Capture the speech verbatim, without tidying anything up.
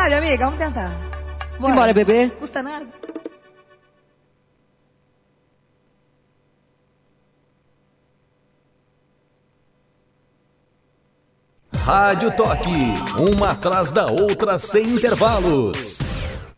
sabe, amiga? Vamos tentar. Bora. Simbora, bebê. Custa nada. Rádio Toque, uma atrás da outra sem intervalos.